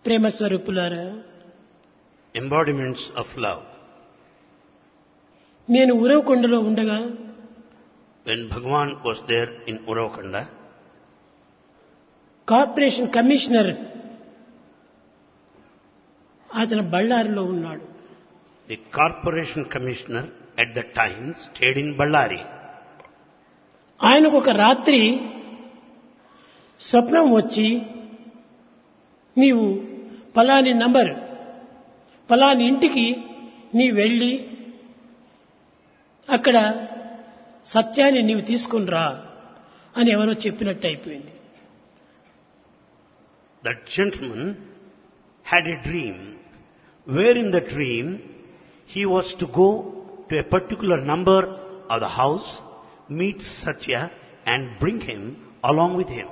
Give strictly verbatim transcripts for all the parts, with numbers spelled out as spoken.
ప్రేమ స్వరూపులారా, embodiments of love. నేను ఉరవకొండలో ఉండగా When Bhagavan was there in Uravakanda, corporation commissioner అతను బళ్ళారిలో ఉన్నాడు. the corporation commissioner at that time stayed in Ballari. ఆయనకు ఒక రాత్రి స్వప్నం వచ్చి, నీవు ఫలాని నంబర్ ఫలాని ఇంటికి నీ వెళ్ళి అక్కడ సత్యాన్ని నీవు తీసుకుని రా అని ఎవరో చెప్పినట్టు అయిపోయింది. That gentleman had a dream, where in the dream he was to go to a particular number of the house, meet Satya and bring him along with him.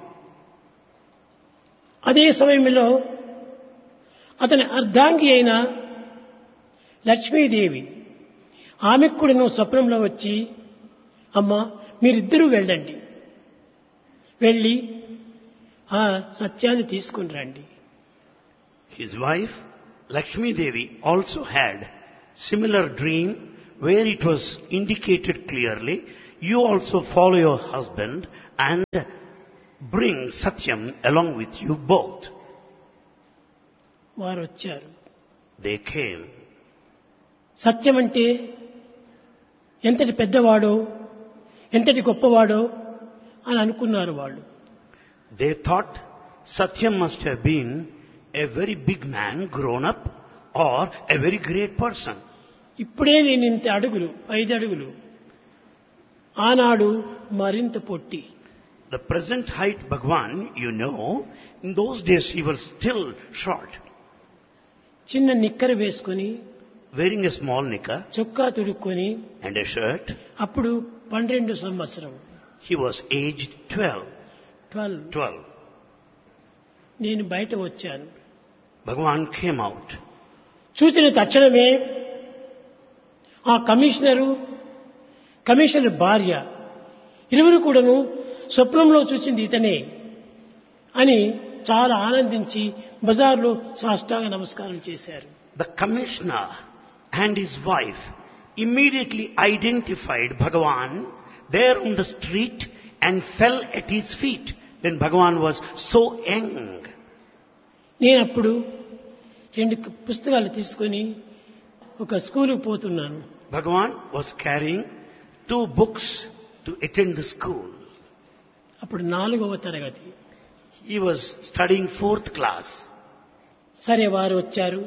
అదే సమయంలో అతని అర్ధాంగి అయిన లక్ష్మీదేవి ఆమెకు కూడా నువ్వు స్వప్నంలో వచ్చి, అమ్మా మీరిద్దరూ వెళ్ళండి, వెళ్ళి ఆ సత్యాన్ని తీసుకుని రండి. His wife Lakshmi Devi also had similar dream where it was indicated clearly, you also follow your husband and bring Satyam along with you both. వారు వచ్చారు. They came. సత్యం అంటే ఎంతటి పెద్దవాడో ఎంతటి గొప్పవాడో అని అనుకున్నారు వాళ్ళు. They thought Satyam must have been a very big man grown up or a very great person. ఇప్పుడే నేను ఇంత అడుగులు ఐదు అడుగులు, ఆనాడు మరింత పొట్టి. The present height Bhagwan, you know, in those days he was still short, చిన్న నిక్కర వేసుకొని wearing a small knicker చొక్కా తుడుక్కొని, and a shirt. అప్పుడు పన్నెండు సంవత్సరం He was aged twelve. Twelve. twelve. నేను బయట వచ్చాను. Bhagwan came out. చూసిన తక్షణమే ఆ కమిషనరు కమిషనర్ భార్య ఇరువురు కూడాను స్వప్నంలో చూసింది ఇతనే అని చాలా ఆనందించి బజార్లో సాష్టాంగ నమస్కారం చేశారు. The commissioner and his wife immediately identified Bhagavan there on the street and fell at his feet when Bhagavan was so young. నేను అప్పుడు రెండు పుస్తకాలు తీసుకొని ఒక స్కూలుకు పోతున్నాను. Bhagavan was carrying two books to attend the school. అప్పుడు నాలుగవ తరగతి. He was studying fourth class. సరే, వారు వచ్చారు.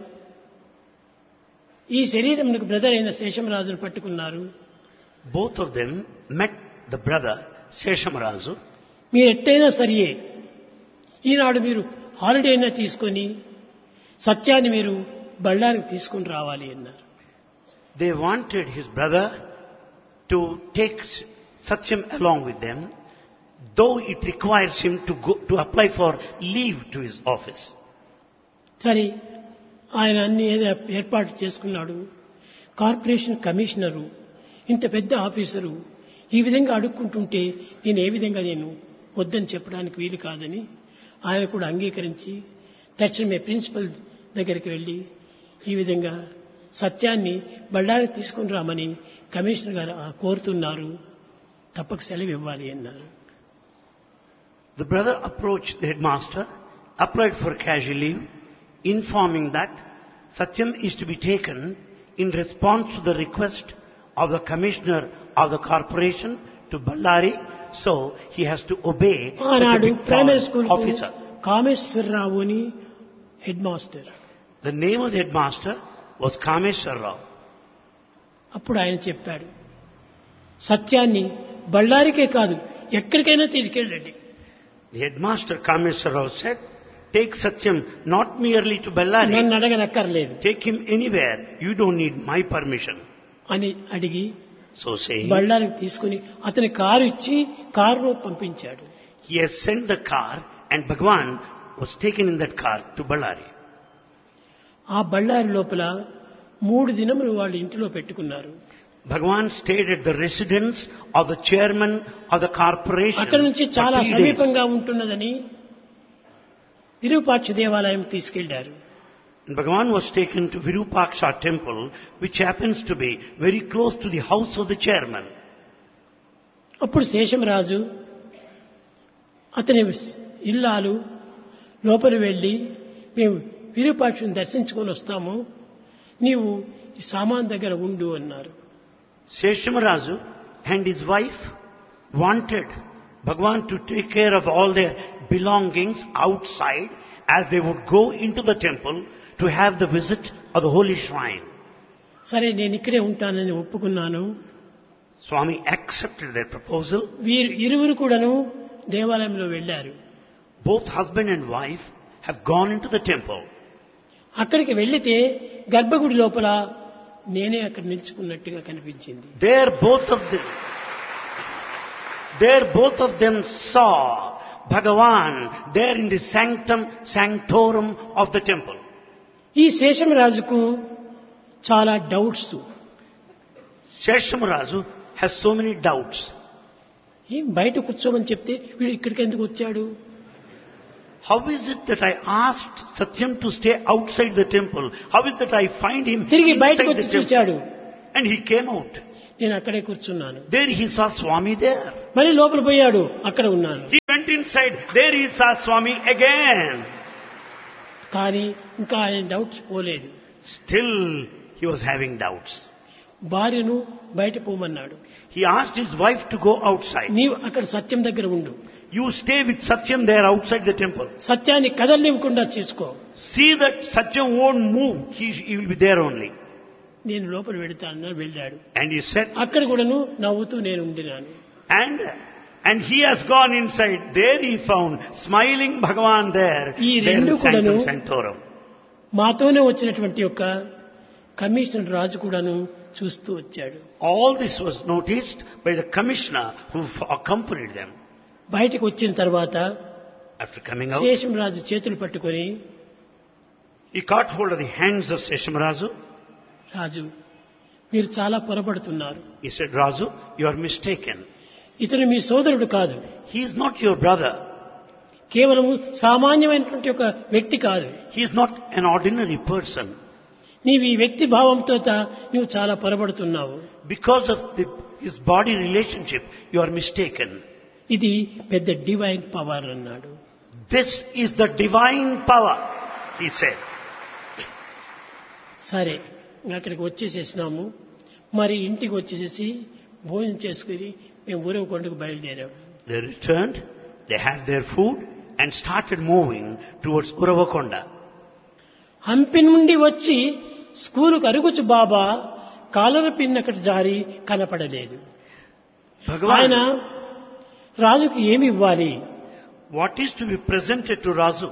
ఈ శరీరంకు బ్రదర్ అయిన శేషమరాజును పట్టుకున్నారు. Both of them met the brother Seshamarazu. మీరు ఎట్టయినా సరియే, ఈనాడు మీరు హాలిడే అయినా తీసుకొని సత్యాన్ని మీరు బళ్ళారికి తీసుకుని రావాలి అన్నారు. They wanted his brother to take Satyam along with them, though it requires him to go to apply for leave to his office. సరే, ఆయన అన్ని ఏర్పాటు చేసుకున్నాడు. కార్పొరేషన్ కమిషనరు, ఇంత పెద్ద ఆఫీసరు ఈ విధంగా అడుక్కుంటుంటే నేను ఏ విధంగా నేను వద్దని చెప్పడానికి వీలు కాదని ఆయన కూడా అంగీకరించి తక్షణమే ప్రిన్సిపల్ దగ్గరికి వెళ్ళి ఈ విధంగా సత్యాన్ని బళ్ళారికి తీసుకుని రామని కమిషనర్ గారు కోరుతున్నారు, తప్పక సెలవు ఇవ్వాలి అన్నారు. The brother approached the headmaster, applied for casual leave, informing that Satyam is to be taken in response to the request of the commissioner of the corporation to Ballari, so he has to obey such a ఆనాడు big primary foreign school officer. Kameswara Rao అని head master. The name of the headmaster was Kameshwar Rao. అప్పుడు ఆయన చెప్పాడు, సత్యాన్ని బళ్ళారికే కాదు ఎక్కడికైనా తీసుకెళ్ళండి. The headmaster Kameshwar Rao said, take Satyam not merely to Ballari, నన్ను అడగనక్కర్లేదు take him anywhere, you don't need my permission. అని అడిగి So saying, బళ్ళారికి తీసుకుని అతని కారు ఇచ్చి కారులో పంపించాడు. he has sent the car and Bhagwan was taken in that car to Ballari. ఆ బళ్ళారి లోపల మూడు దినములు వాళ్ళు ఇంటిలో పెట్టుకున్నారు. Bhagwan stayed at the residence of the chairman of the corporation అక్కడి నుంచి for చాలా three days. సమీపంగా ఉంటున్నదని విరూపాక్ష దేవాలయం తీసుకెళ్లారు. And Bhagavan was taken to Virupaksha temple, which happens to be very close to the house of the chairman. అప్పుడు శేషమరాజు అతని ఇల్లాలు లోపలి వెళ్ళి, మేము విరూపాక్షుని దర్శించుకొని వస్తాము, నీవు ఈ సామాన్ దగ్గర ఉండు అన్నారు. Seshamarazu and his wife wanted Bhagavan to take care of all their belongings outside as they would go into the temple to have the visit of the holy shrine. సరే, నేను ఇక్కడే ఉంటానని ఒప్పుకున్నాను. Swami accepted their proposal. వీరు ఇరువురు కూడాను దేవాలయంలో వెళ్ళారు. Both husband and wife have gone into the temple. అక్కడికి వెళ్లితే గర్భగుడి లోపల నేనే అక్కడ నిల్చుకున్నట్టుగా కనిపించింది. There both of them, there both of them saw Bhagavan there in the sanctum sanctorum of the temple. ఈ శేషమరాజుకు చాలా doubts. Seshamarazu has so many doubts. ఏం బయట కూర్చోమని చెప్తే వీడు ఇక్కడికి ఎందుకు వచ్చాడు? How is it that I asked Satyam to stay outside the temple? How is it that I find him తిరిగి inside బయటకు the వచ్చి temple? చూచాడు. And he came out. నేను అక్కడే కూర్చున్నాను. There he saw Swami there. మళ్ళీ లోపల పోయాడు, అక్కడ ఉన్నాను. He went inside. There he saw Swami again. కానీ ఇంకా ఆయన డౌట్స్ పోలేదు. Still he was having doubts. భార్యను బయట పోమన్నాడు. He asked his wife to go outside. నీవు అక్కడ సత్యం దగ్గర ఉండు, You stay with Satyam there outside the temple. సత్యాన్ని కదలనివ్వకుండా చూసుకో. See that Satyam won't move. He, he will be there only. నేను లోపల వెళతానని వెళ్ళాడు. And he said, అక్కడ కూడాను నవ్వుతూ నేను ఉండినాను. and and he has gone inside. There he found smiling Bhagavan there. ఈ There రెండు in Sanctum కూడాను Sanctorum. మాతోనే వచ్చినటువంటి యొక్క కమిషనర్ రాజు కూడాను చూస్తూ వచ్చాడు. All this was noticed by the commissioner who accompanied them. బయటకు వచ్చిన తర్వాత After coming out, శేషం రాజు చేతులు పట్టుకొని, he caught hold of the hands of Seshamarazu. రాజు, మీరు చాలా పొరపడుతున్నారు. He said, Razu, you are mistaken. ఇతను మీ సోదరుడు కాదు, He is not your brother. కేవలం సామాన్యమైనటువంటి ఒక వ్యక్తి కాదు. He is not an ordinary person. నీవు ఈ వ్యక్తి భావంతో నువ్వు చాలా పొరపడుతున్నావు. Because of the, his body relationship, you are mistaken. ఇది పెద్ద డివైన్ పవర్ అన్నాడు. This is the divine power, he said. సరే, అక్కడికి వచ్చేసేసినాము. మరి ఇంటికి వచ్చేసేసి భోజనం చేసుకుని మేము ఊరవకొండకు బయలుదేరాము. They returned, they had their food and started moving towards Uravakonda. Hampi నుండి వచ్చి స్కూలుకు అరుగుచు బాబా కాలర పిన్ అక్కడ జారి కనపడలేదు. ఆయన Bhagavan, రాజుకి ఏమి ఇవ్వాలి? what is to be presented to Razu?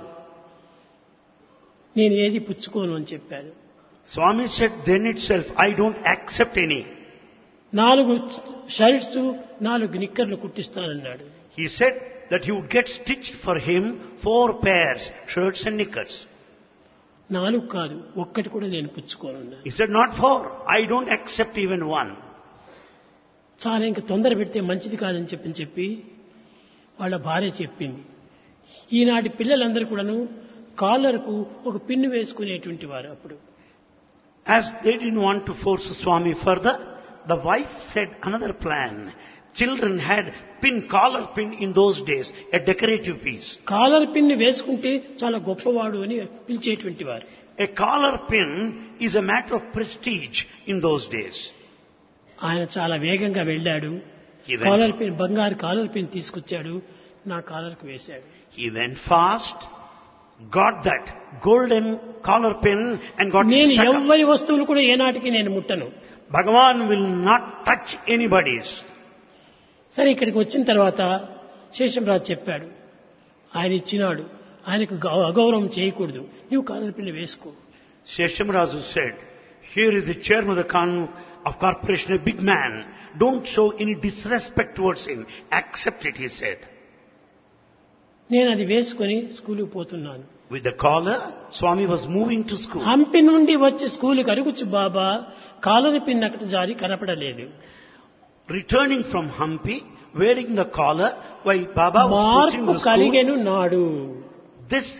నేను ఏది పుచ్చుకోను అని చెప్పాను. Swami said, then itself, I don't accept any. నాలుగు షర్ట్స్ నాలుగు నిక్కర్లు కుట్టిస్తానన్నాడు. He said that he would get stitched for him four pairs, shirts and knickers. నాలుగు కాదు, ఒక్కటి కూడా నేను పుచ్చుకోనున్నాను. He said, not four, I don't accept even one. చాలా ఇంకా తొందర పెడితే మంచిది కాదని చెప్పి చెప్పి వాళ్ళ భార్య చెప్పింది. ఈనాటి పిల్లలందరూ కూడాను కాలర్కు ఒక పిన్ను వేసుకునేటువంటి వారు. అప్పుడు As they didn't want to force Swami further, the wife said another plan. Children had pin, collar pin in those days, a decorative piece. Caller pin వేసుకుంటే చాలా గొప్పవాడు అని పిలిచేటువంటి వారు. A collar pin is a matter of prestige in those days. ఆయన చాలా వేగంగా వెళ్ళాడు. He caller went, pin, బంగారు కాలర్ పిన్ తీసుకొచ్చాడు, నా కాలర్కు వేశాడు. he went fast, got that golden collar pin and got it నేను stuck up. ఎవ్వరి వస్తువులు కూడా ఏనాటికి నేను ముట్టను. Bhagavan will not touch anybody's. సరే, ఇక్కడికి వచ్చిన తర్వాత శేషంరాజు చెప్పాడు, ఆయన ఇచ్చినాడు, ఆయనకు గౌ- అగౌరవం చేయకూడదు, నువ్వు కాలర్ పిన్ వేసుకో. Seshamarazu said, here is the chairman of the con- of corporation, a big man. Don't show any disrespect towards him. Accept it, he said. నేను అది వేసుకొని స్కూలుకు పోతున్నాను. With the collar, Swami was moving to school. Hampi నుండి వచ్చి స్కూలుకి అరుగుచ్చు బాబా caller pin అక్కడ జారి కనపడలేదు. Returning from Hampi, wearing the collar, while Baba was మార్పు pushing the school, కలిగెను నాడు. this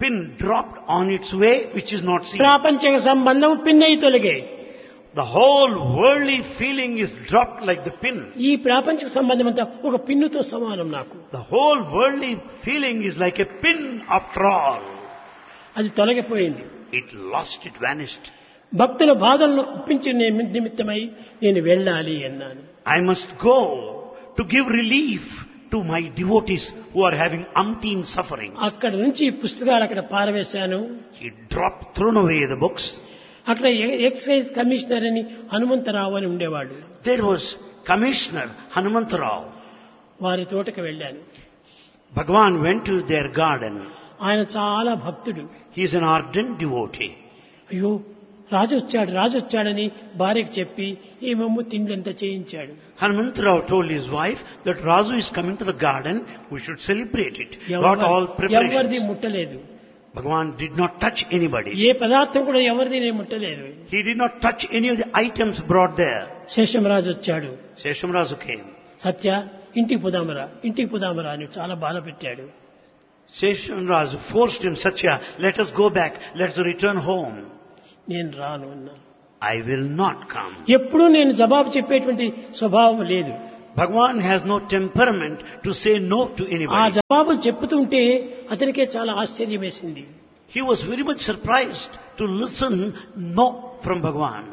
pin dropped on its way, which is not seen. ప్రాపంచిక సంబంధం పిన్నయి తొలగే. The whole worldly feeling is dropped like the pin. ఈ ప్రాపంచిక సంబంధం అంతా ఒక పిన్నుతో సమానం నాకు. The whole worldly feeling is like a pin after all. అది తొలగిపోయింది. It lost, it vanished. భక్తుల బాధలను ఒప్పించిన నిమిత్తమై నేను వెళ్ళాలి అన్నాను. I must go to give relief to my devotees who are having umpteen sufferings. అక్కడ నుంచి పుస్తకాలు అక్కడ పారవేశాను. He dropped, thrown away the books. అక్కడ ఎక్సైజ్ కమిషనర్ అని హనుమంతరావు అని ఉండేవాడు. There was Commissioner Hanumantarao. వారి తోటకు వెళ్ళాను. Bhagavan went to their garden. ఆయన చాలా భక్తుడు. He is an ardent devotee. అయ్యో రాజు వచ్చాడు రాజు వచ్చాడని భార్యకు చెప్పి ఏమేమో తిండ్లంతా చేయించాడు. Hanumantarao told his wife that Raju is coming to the garden, we should celebrate it. Got all ఎవరిది preparations. ముట్టలేదు. Bhagavan did not touch anybody. ఏ పదార్థం కూడా ఎవరిది నేను ముట్టలేదు. He did not touch any of the items brought there. Seshamaraju వచ్చాడు. Seshamrazu came. సత్య ఇంటికి పోదామరా ఇంటికి పోదామరా అని చాలా బాధ పెట్టాడు. Seshamrazu forced him, Satya, let us go back, let's return home. నేను రాను అన్నా. I will not come. ఎప్పుడూ నేను జవాబు చెప్పేటువంటి స్వభావం లేదు. Bhagavan has no temperament to say no to ఆ anybody. జవాబు చెప్పుతుంటే అతనికే చాలా ఆశ్చర్యం వేసింది. He was very much surprised to listen no from Bhagavan.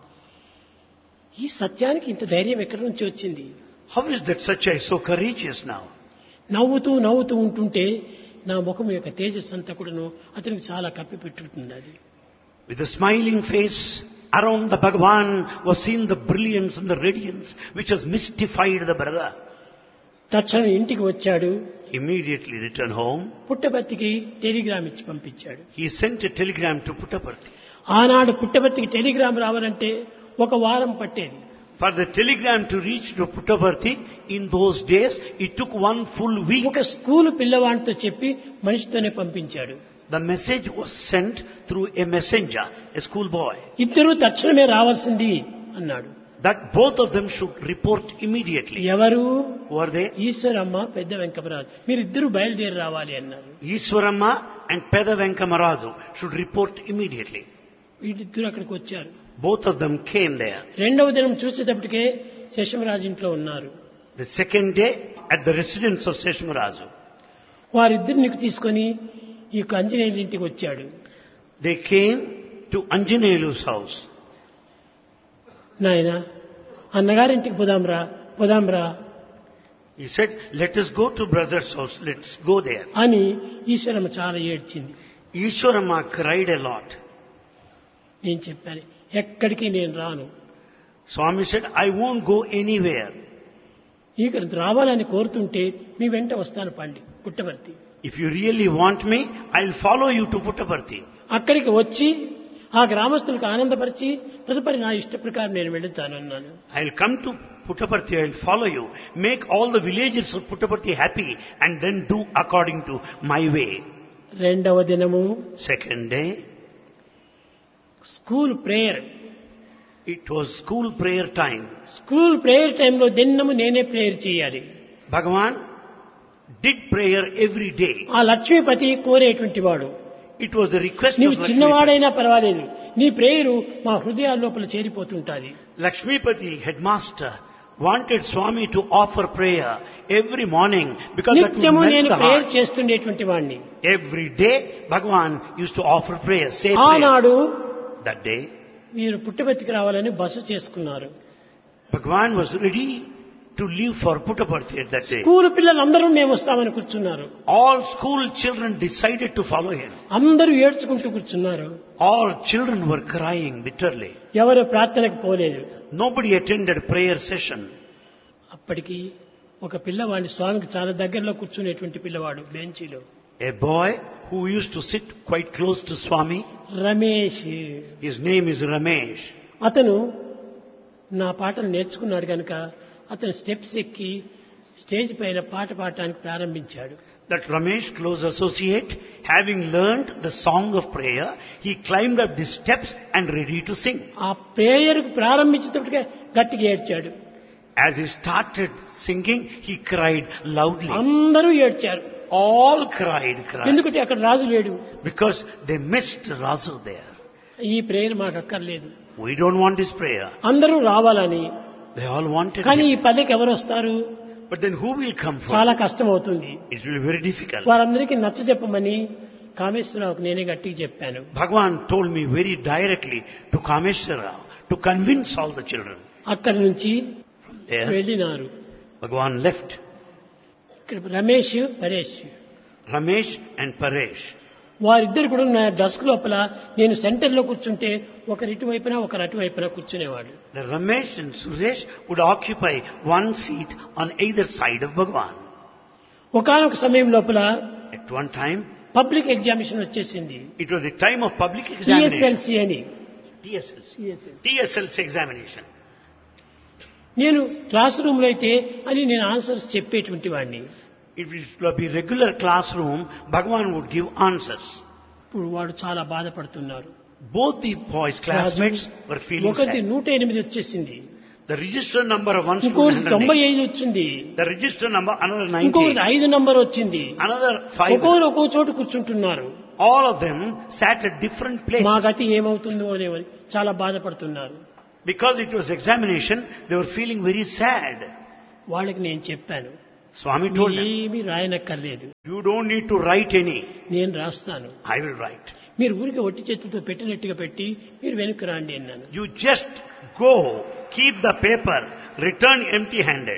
ఈ సత్యానికి ఇంత ధైర్యం ఎక్కడి నుంచి వచ్చింది? How is that Satya is so courageous now? నవ్వుతూ నవ్వుతూ ఉంటుంటే నా ముఖం యొక్క తేజస్సు అంతా కూడాను అతనికి చాలా కప్పిపెట్టుతున్నది. With a smiling face, around the Bhagavan was seen the brilliance and the radiance which has mystified the brother. తక్షణం ఇంటికి వచ్చాడు. Immediately returned home. పుట్టపర్తికి టెలిగ్రామ్ ఇచ్చి పంపించాడు. He sent a telegram to Puttaparthi. ఆనాడు పుట్టపర్తికి టెలిగ్రామ్ రావాలంటే ఒక వారం పట్టేది. For the telegram to reach to Puttaparthi, in those days, it took one full week. ఒక స్కూలు పిల్లవాడితో చెప్పి మనిషితోనే పంపించాడు. The message was sent through a messenger, a schoolboy, ఇద్దరు తక్షణమే రావాల్సింది అన్నాడు. that both of them should report immediately. ఎవరు? Who are they? Eshwaramma పెద్ద వెంకమరాజు మీరిద్దరూ బయలుదేరి రావాలి అన్నారు. Ishwaramma and Peda Venkamarazu should report immediately. వీటిద్దరు అక్కడికి వచ్చారు. Both of them came there. రెండవ దినం చూసేటప్పటికే శశమరాజు ఇంట్లో ఉన్నారు. The second day, at the residence of Seshamarazu, వారిద్దరిని తీసుకొని ఈ యొక్క ఆంజనేయుల ఇంటికి వచ్చాడు. they came to Anjaneyalu's house. నాయన అన్నగారింటికి పోదాంరా పోదాంరా He said, let us go to brother's house, let's go there. అని ఈశ్వరమ్మ చాలా ఏడ్చింది. Ishwaramma cried a lot. నేను చెప్పాను ఎక్కడికి నేను రాను. Swami said, I won't go anywhere. ఇక రావాలని కోరుతుంటే మీ వెంట వస్తాను పండి Puttaparthi. If you really want me, I'll follow you to Puttaparthi. అక్కడికి వచ్చి ఆ గ్రామస్తులకు ఆనందపరిచి తదుపరి నా ఇష్ట ప్రకారం నేను వెళుతాను అన్నాను. I'll come to Puttaparthi, I'll follow you. Make all the villagers of Puttaparthi happy and then do according to my way. రెండవ దినము Second day, school prayer. it was school prayer time. School prayer టైంలో దినము నేనే prayer చేయాలి. Bhagavan did prayer every day. ఆ లక్ష్మీపతి కోరేటువంటి వాడు. It was the request నీవు of Lakshmipati. చిన్నవాడైనా పర్వాలేదు నీ ప్రేయరు మా హృదయాల లోపల చేరిపోతుంటాది. Lakshmipati, headmaster, wanted Swami to offer prayer every morning because that would నిత్యము melt నేను the ప్రేయర్ heart. చేస్తుండేటువంటి వాడిని. Every day, Bhagavan used to offer prayer, say ఆనాడు prayers. That day, మీరు పుట్టపర్తికి రావాలని బస చేసుకున్నారు. Bhagavan was ready to leave for Puttaparthi at that day. School పిల్లలందరూ మేము వస్తామని కూర్చున్నారు. All school children decided to follow him. అందరూ ఏడ్చుకుంటూ కూర్చున్నారు. All children were crying bitterly. ఎవరు ప్రార్థనకు పోలేదు. Nobody attended prayer session. అప్పటికి ఒక పిల్లవాడిని స్వామికి చాలా దగ్గరలో కూర్చునేటువంటి పిల్లవాడు బెంచీలో. A boy who used to sit quite close to Swami, Ramesh. his name is Ramesh. అతను నా పాటలు నేర్చుకున్నాడు కనుక అతను స్టెప్స్ ఎక్కి స్టేజ్ పైన పాట పాడటానికి ప్రారంభించాడు. That Ramesh, close associate, having learnt the song of prayer, he climbed up the steps and ready to sing. ఆ ప్రేయర్ ప్రారంభించేటప్పటికే గట్టిగా ఏడ్చాడు. As he started singing, he cried loudly. అందరూ ఏడ్చారు. All cried, cried. ఎందుకంటే అక్కడ రాజు లేడు. Because they missed Rasu there. ఈ prayer మాకు అక్కర్లేదు. We don't want this prayer. అందరూ రావాలని. They all wanted కానీ ఈ him. పల్లెకి ఎవరు వస్తారు? But then who will come for చాలా it? కష్టం అవుతుంది. It will be very difficult. వారందరికీ నచ్చ చెప్పమని కామేశ్వరరావుకు నేనే గట్టిగా చెప్పాను. Bhagavan told me very directly to Kameshwara to convince all the children. అక్కడి నుంచి There, వెళ్ళినారు. Bhagavan left. ఇక్కడ Ramesh Paresh Ramesh and Paresh. వారిద్దరు కూడా నా డస్క్ లోపల నేను సెంటర్ లో కూర్చుంటే ఒకరు ఇటువైపున ఒకరు అటువైపున కూర్చునేవాడు. The Ramesh and Suresh would occupy one seat on either side of Bhagavan. ఒకానొక సమయం లోపల At one time, public examination వచ్చేసింది. it was the time of public examination. TSLC అని. T S L C. T S L C examination. నేను class room లో అయితే అని నేను ఆన్సర్స్ చెప్పేటువంటి వాడిని. If it would be regular classroom, Bhagavan would give answers. ఇప్పుడు వాడు చాలా బాధపడుతున్నారు. Both the boys, classmates, were feeling ఒకటి sad. నూట ఎనిమిది వచ్చేసింది, The register number of one ఇంకొకటి student, తొంభై ఐదు వచ్చింది, the register number another ఇంకొకటి ninety, ఐదు నంబర్ వచ్చింది. another five. ఒక్కొక్కరు ఒక్కో చోటు కూర్చుంటున్నారు. All of them sat at different మా places. గతి ఏమవుతుందో అనేవని చాలా బాధపడుతున్నారు. Because it was examination, they were feeling very sad. వాళ్ళకి నేను చెప్పాను, Swami told them, ఏమీ రాయనక్కర్లేదు, you don't need to write any. నేను రాస్తాను. I will write. మీరు ఊరికి ఒట్టి చేతులతో పెట్టినట్టుగా పెట్టి మీరు వెనక్కి రాండి అన్నాను. You just go, keep the paper, return empty-handed.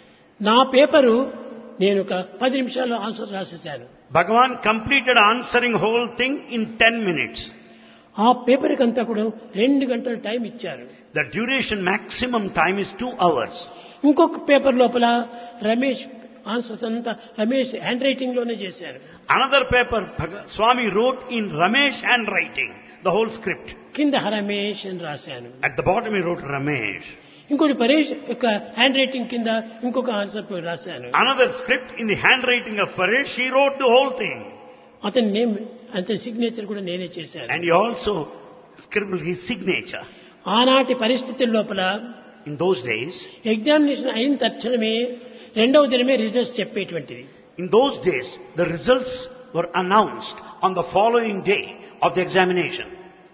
నా పేపరు నేను ఒక పది నిమిషాల్లో answer రాసేశాను. Bhagavan completed answering whole thing in ten minutes. ఆ పేపర్కి అంతా కూడా రెండు గంటల టైం ఇచ్చారు. The duration maximum time is two hours. ఇంకొక పేపర్ లోపల రమేష్ ఆన్సర్స్ అంతా రమేష్ హ్యాండ్ రైటింగ్ లోనే చేశారు. Another paper, Bhag- Swami wrote in Ramesh handwriting, the whole script. కింద రమేష్ అని రాశాను. At the bottom he wrote Ramesh. ఇంకోటి పరేష్ యొక్క హ్యాండ్ రైటింగ్ కింద ఇంకొక ఆన్సర్ రాశాను. Another script in the handwriting of Paresh, he wrote the whole thing. అతని name అతని సిగ్నేచర్ కూడా నేనే చేశాను. And he also scribbled his signature. ఆనాటి పరిస్థితుల లోపల In those days, ఎగ్జామినేషన్ అయిన తక్షణమే రెండవ దినమే results చెప్పేటువంటిది. in those days, the results were announced on the following day of the examination.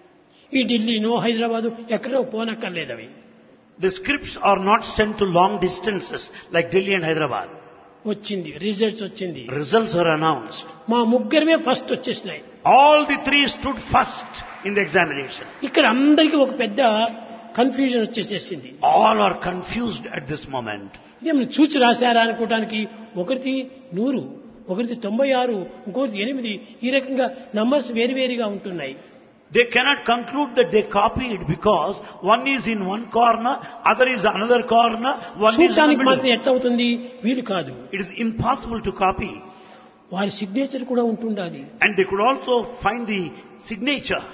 ఈ ఢిల్లీనో హైదరాబాదు ఎక్కడో పోనక్కర్లేదు అవి. The scripts are not sent to long distances like Delhi and Hyderabad. వచ్చింది results వచ్చింది. Results are announced. మా ముగ్గురమే first వచ్చేసినాయి. All the three stood first in the examination. ఇక్కడ అందరికీ ఒక పెద్ద confusion వచ్చేసేసింది. All are confused at this moment. ఇదేమన్నా చూచి రాశారా అనుకోవడానికి ఒకరిది నూరు, ఒకరిది తొంభై ఆరు, ఇంకొకరిది ఎనిమిది, ఈ రకంగా నంబర్స్ వేరువేరుగా ఉంటున్నాయి. They cannot conclude that they copied because one is in one corner, other is another corner, one is in the చూడటానికి మాత్రం middle. ఎట్లా అవుతుంది, వీలు కాదు. It is impossible to copy. వారి సిగ్నేచర్ కూడా ఉంటుండాలి. And they could also find the signature.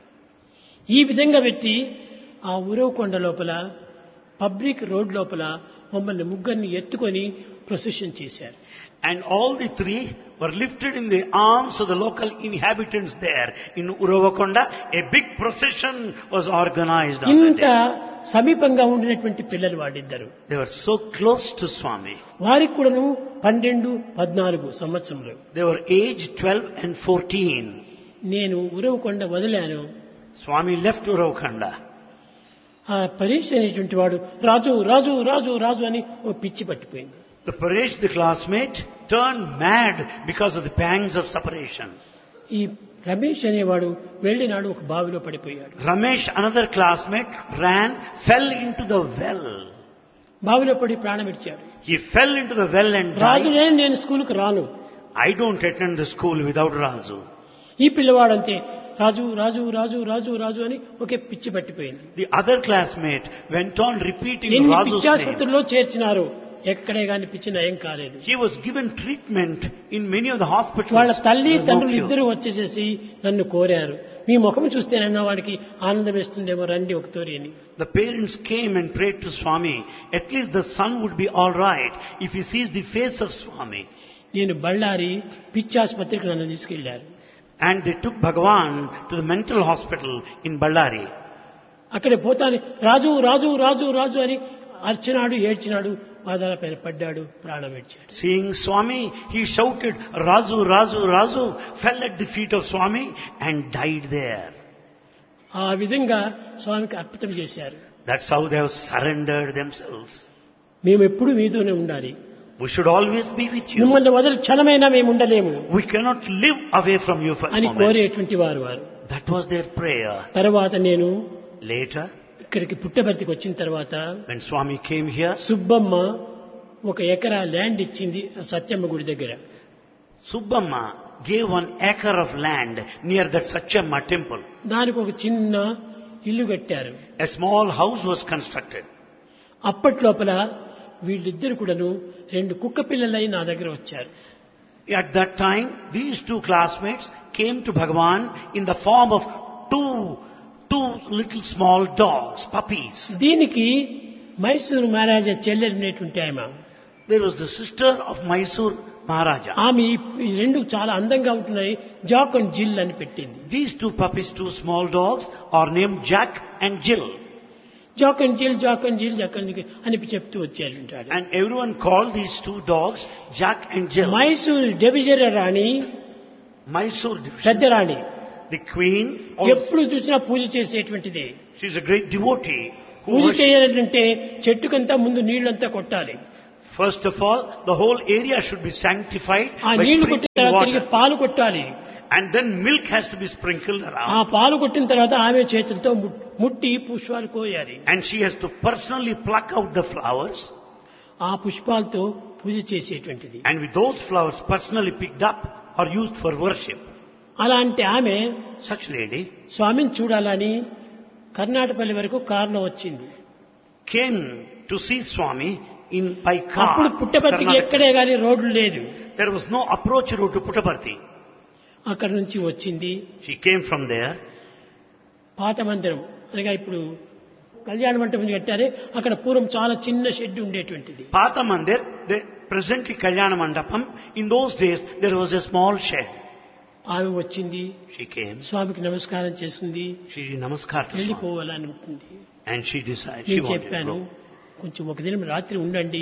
ఈ విధంగా పెట్టి ఆ ఉరవకొండ లోపల పబ్లిక్ రోడ్ లోపల మమ్మల్ని ముగ్గురిని ఎత్తుకొని ప్రొసెషన్ చేశారు. And all the three were lifted in the arms of the local inhabitants there in Uravakonda. A big procession was organized on that ఇంత day. సమీపంగా ఉండినటువంటి పిల్లలు వాడిద్దరు. They were so close to Swami. వారికి కూడాను పన్నెండు పద్నాలుగు సంవత్సరంలో. They were aged twelve and fourteen. నేను ఉరవకొండ వదిలాను. Swami left Uravakonda. ఆ పరీక్ష అనేటువంటి వాడు రాజు రాజు రాజు రాజు అని ఓ పిచ్చి పట్టిపోయింది. The Paresh, the classmate, turned mad because of the pangs of separation. ఈ రమేష్ అనేవాడు వెళ్ళినాడు, ఒక బావిలో పడిపోయాడు. Ramesh, another classmate, ran, fell into the well. బావిలో పడి ప్రాణం ఇచ్చాడు. He fell into the well and Raju died. నేను నేను స్కూల్కి రాను. I don't attend the school without Razu. ఈ పిల్లవాడంతే రాజు రాజు రాజు రాజు రాజు అని ఒకే పిచ్చి పట్టిపోయింది. The other classmate went on repeating ఎన్ని Razu's name. పిచ్చాసుపత్రిలో చేర్చినారు, ఎక్కడే గాని పిచ్చి నయం కాలేదు. He was given treatment in many of the hospitals. వాళ్ళ తల్లి There was no తండ్రులు cure. ఇద్దరు వచ్చేసేసి నన్ను కోరారు, మీ ముఖం చూస్తేనన్నా వాడికి ఆనందం వేస్తుందేమో రండి ఒకతోరి అని. The parents came and prayed to Swami. At least the son would be all right if he sees the face of Swami. నేను బళ్ళారి పిచ్చాసుపత్రికి నన్ను తీసుకెళ్లారు. And they took Bhagavan to the mental hospital in Ballari. అక్కడే పోతాను రాజు రాజు రాజు రాజు అని అర్చినాడు, ఏడ్చినాడు, పాదాల పైన పడ్డాడు, ప్రాణం విడిచాడు. Seeing Swami, he shouted, Razu, Razu, Razu, fell at the feet of Swami and died there. ఆ విధంగా స్వామికి అర్పితం చేశారు. That's how they have surrendered themselves. మేము ఎప్పుడు మీతోనే ఉండాలి. We should always be with you. మిమ్మల్ని వదిలి క్షణమైనా మేము ఉండలేము We cannot live away from you for a అని moment. కోరేటువంటి వారు వారు. That was their prayer. తర్వాత నేను Later, ఇక్కడికి పుట్టబర్తికి వచ్చిన తర్వాత when Swami came here, Subbamma ఒక ఎకరా ల్యాండ్ ఇచ్చింది సత్యమ్మ గుడి దగ్గర. Subbamma gave one acre of land near that Satchamma temple. దానికి ఒక చిన్న ఇల్లు కట్టారు. A small house was constructed. అప్పట్లోపల వీళ్ళిద్దరు కూడాను రెండు కుక్క పిల్లలై నా దగ్గర వచ్చారు. At that time, these two classmates came to Bhagavan in the form of two, two little small dogs, puppies. దీనికి మైసూరు మహారాజా చెల్లెలినేటువంటి ఆమె. There was the sister of Mysore Maharaja. ఆమె ఈ రెండు చాలా అందంగా ఉంటున్నాయి, జాక్ అండ్ జిల్ అని పెట్టింది. These two puppies, two small dogs, are named Jack and Jill. Jack and జిల్, జాక్ అండ్ జిల్, జాక్ అండ్ జిల్ అని చెప్తూ వచ్చారు. And everyone called these two dogs Jack and Jill. Mysuru division Rani, Mysore division, పెద్ద రాణి, the queen, also, ఎప్పుడు చూసినా పూజ చేసేటువంటిది. she is a great devotee. Who puja worships. చేయాలంటే చెట్టుకంతా ముందు నీళ్లంతా కొట్టాలి. First of all, the whole area should be sanctified ఆ by నీళ్లు కొట్టిన sprinkling తర్వాత తిరిగి water. పాలు కొట్టాలి. And then milk has to be sprinkled ఆ around. పాలు కొట్టిన తర్వాత ఆమె చేతులతో ము- ముట్టి పుష్పాలు కోయాలి. And she has to personally pluck out the flowers. ఆ పుష్పాలతో పూజ చేసేటువంటిది. And with those flowers personally picked up are used for worship. అలాంటి ఆమె Such lady స్వామిని చూడాలని కర్ణాటకపల్లి వరకు కారులో వచ్చింది. came to see Swami in by అప్పుడు car. పుట్టపర్తికి Karnataka. ఎక్కడే గాని రోడ్లు లేదు. There was no approach road to Puttaparthi. అక్కడి నుంచి వచ్చింది. She came from there. పాత మందిరం అనగా ఇప్పుడు కళ్యాణ మంటపం కట్టారే, అక్కడ పూర్వం చాలా చిన్న షెడ్ ఉండేటువంటిది. Patha Mandir, the presently Kalyana Mandapam, in those days there was a small shed. ఆమె వచ్చింది, She came, స్వామికి నమస్కారం చేసుకుంది, she did namaskar to Swami. వెళ్ళిపోవాలని ఉంటుంది. And she decided, she నేను wanted to చెప్పాను, go. కొంచెం ఒక దినం రాత్రి ఉండండి,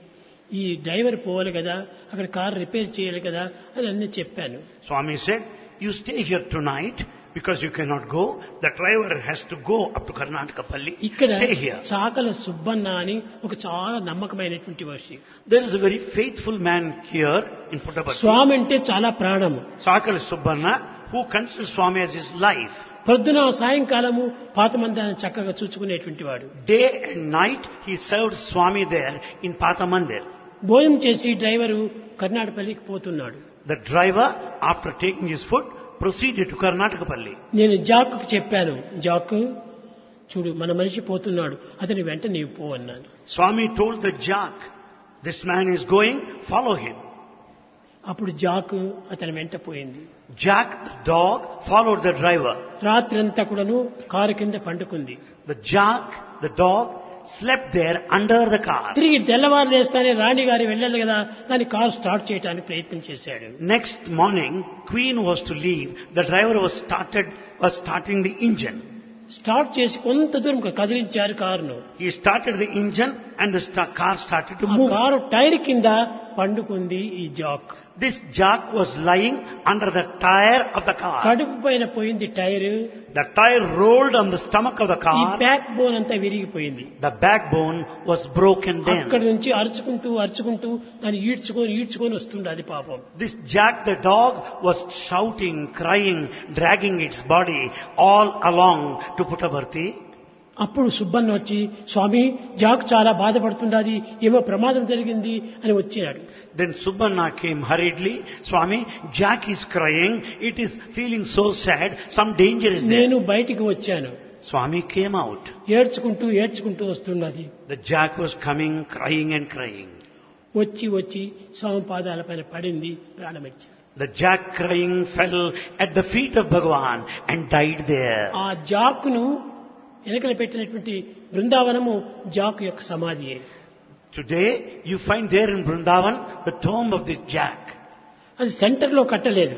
ఈ డ్రైవర్ పోవాలి కదా, అక్కడ కార్ రిపేర్ చేయాలి కదా అని అన్నీ చెప్పాను. Swami said, you stay here tonight because you cannot go. The driver has to go up to Karnataka Palli. ఇక్కడ Stay here. చాకల సుబ్బన్న అని ఒక చాలా నమ్మకమైనటువంటి Varshi. There is a very faithful man here in Puttaparthi. స్వామి అంటే చాలా ప్రాణము. Sakala Subbanna, who considers Swami as his life. పొద్దున సాయంకాలము పాత మందిరాన్ని చక్కగా చూసుకునేటువంటి వాడు. Day and night he served Swami there in Patha Mandir. భోజనం చేసి డ్రైవరు కర్ణాటకపల్లికి పోతున్నాడు. The driver, after taking his food, proceeded to Karnataka Palli. నేను జాక్కు చెప్పాను, జాక్ చూడు మన మనిషి పోతున్నాడు, అతని వెంట నీవు పో అన్నాను. Swami told the jack, this man is going, follow him. అప్పుడు జాక్ అతని వెంట పోయింది. Jack, the dog, followed the driver. రాత్రంతా కూడాను కారు కింద పండుకుంది. The jack, the dog, slept there under the car. తిరిగి తెల్లవారు లేస్తానే రాణి గారి వెళ్ళాలి కదా, దాని కారు స్టార్ట్ చేయడానికి ప్రయత్నం చేశాడు. Next morning, Queen was to leave. The driver was started was starting the engine. Start చేసి కొంత దూరం కదిలించారు కారును. He started the engine and the sta- car started to ఆ move. కారు టైర్ కింద పండుకుంది ఈ Jack. This jack was lying under the tire of the car. కడుపు పైన పోయింది tyre. The tire rolled on the stomach of the ఈ car. Back bone అంతా విరిగిపోయింది. The backbone was broken అక్కడి down. నుంచి అరుచుకుంటూ అరుచుకుంటూ దాన్ని ఈడ్చుకొని ఈడ్చుకొని వస్తుంది అది పాపం. This Jack the dog was shouting, crying, dragging its body all along to Puttaparthi. అప్పుడు సుబ్బన్న వచ్చి, స్వామి జాక్ చాలా బాధపడుతున్నది, ఏమో ప్రమాదం జరిగింది అని వచ్చినాడు. Then Subbanna came hurriedly. Swami, Jack is crying. It is feeling so sad. Some danger is there. నేను బయటికి వచ్చాను. Swami came out. ఏడ్చుకుంటూ ఏడ్చుకుంటూ వస్తున్నది. The Jack was coming, crying and crying. వచ్చి వచ్చి స్వామి పాదాల పైన పడింది, ప్రాణమిచ్చాడు. The Jack crying fell at the feet of Bhagavan and died there. ఆ జాక్ను వెనకలు పెట్టినటువంటి బృందావనము జాక్ యొక్క సమాధియే. Today, you find there in Vrindavan the tomb of this Jack. అది centre లో కట్టలేదు.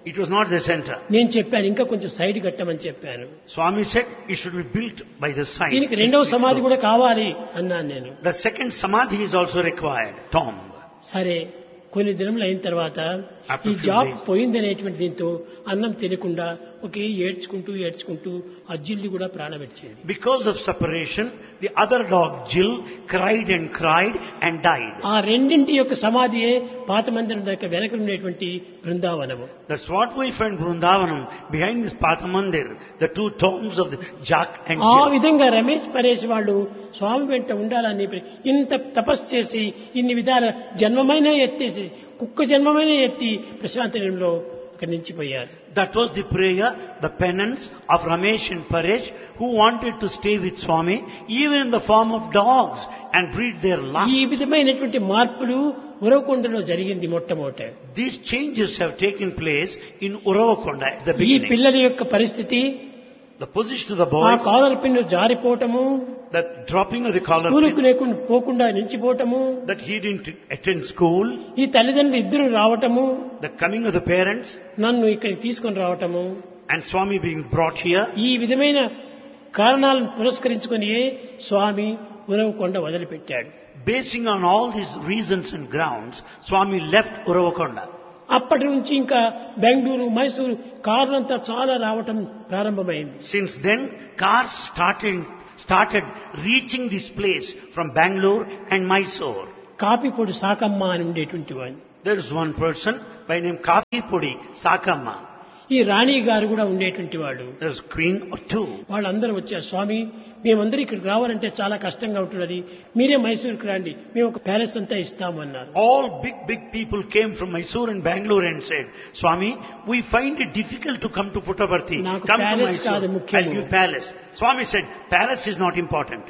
It was not the center. నేను చెప్పాను ఇంకా కొంచెం సైడ్ కట్టమని చెప్పాను. Swami said it should be built by the side. దీనికి రెండవ సమాధి కూడా కావాలి అన్నాను నేను. The second samadhi is also required, tomb. సరే కొన్ని దినములు అయిన తర్వాత After ఈ few జాబ్ days. పోయింది అనేటువంటి దీంతో అన్నం తినకుండా ఒకే ఏడ్చుకుంటూ ఏడ్చుకుంటూ ఆ జిల్లి కూడా ప్రాణపెట్టేది. Because of separation, the other dog, Jill, cried and cried and died. ఆ రెండింటి యొక్క సమాధియే పాత మందిరం దగ్గర వెనక ఉండేటువంటి బృందావనము. That's what we find Vrindavanam, behind this Pathamandir, the two tombs of the Jack and ఆ Jill. విధంగా రమేష్ పరేష్ వాళ్ళు స్వామి వెంట ఉండాలని ఇంత తపస్సు చేసి ఇన్ని విధాల జన్మమైన ఎత్తేసి కుక్క జన్మమైన ఎత్తి ప్రశాంతంలో అక్కడ నిలిచిపోయారు. That was the prayer, the penance of Ramesh and Paresh, who wanted to stay with Swami, even in the form of dogs, and breathe their last. ఈ విధమైనటువంటి మార్పులు ఉరవకొండలో జరిగింది మొట్టమొదట. These changes have taken place in Uravakonda at the ఈ beginning. పిల్లల యొక్క పరిస్థితి The position of the ఆ boys, caller pin జారిపోవటము, the dropping of the collar, స్కూలుకు లేకుండా పోకుండా నిలిచిపోవటము, that he didn't attend school, ఈ తల్లిదండ్రులు ఇద్దరు రావటము, the coming of the parents, నన్ను ఇక్కడికి తీసుకొని రావటము, and Swami being brought here. ఈ విధమైన కారణాలను పురస్కరించుకొని స్వామి ఉరవకొండ వదిలిపెట్టాడు. Basing on all these reasons and grounds, Swami left Uravakonda. అప్పటి నుంచి ఇంకా బెంగళూరు మైసూరు కార్లంతా చాలా రావటం ప్రారంభమైంది. Since then, cars started, started reaching this place from Bangalore and Mysore. కాపిపొడి Sakamma అని ఉండేటువంటి వాడిని. There is one person by name Kapipudi Sakamma. ఈ రాణి గారు కూడా ఉండేటువంటి వాడు. There's queen or two. వాళ్ళందరూ వచ్చారు. స్వామి మేమందరూ ఇక్కడికి రావాలంటే చాలా కష్టంగా ఉంటున్నది, మీరే మైసూరుకి రండి, మేము ఒక ప్యాలెస్ అంతా ఇస్తాము అన్నారు. All big, big people came from Mysore and Bangalore and said, Swami, we find it difficult to come to Puttaparthi. నాకు Come to palace కాదు Mysore. ముఖ్యము. I'll give palace. Swami said, palace is not important.